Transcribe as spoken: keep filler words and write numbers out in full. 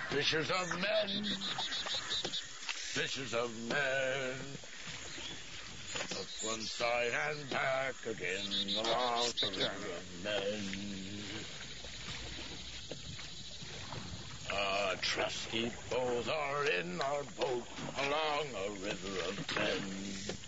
Fishers of men, fishers of men, up one side and back again along the river of men. Ah, trusty bows are in our boat along a river of men.